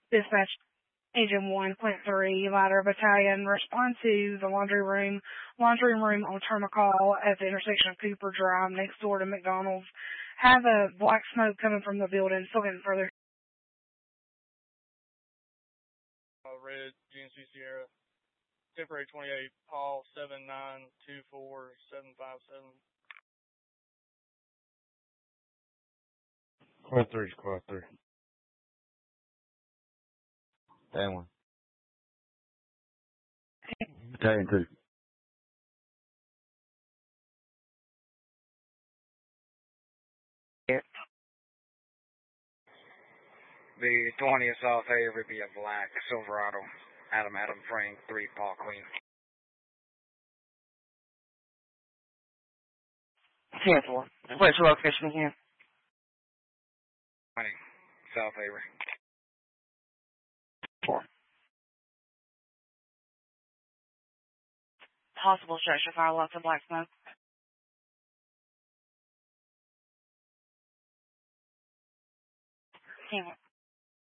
Dispatch Agent 1, Plant 3, Ladder Battalion, respond to the laundry room on call at the intersection of Cooper Drive next door to McDonald's. Have a black smoke coming from the building. Still getting further. Red, GNC Sierra, temporary 28, Paul 7924757. Squad 3. That one. Battalion 2. The 20th South Avery be a black Silverado. Adam Frank 3, Paul Queen. 10-4. What's your location again? 20 South Avery. 4. Possible structure fire, lots of black smoke. 10-1.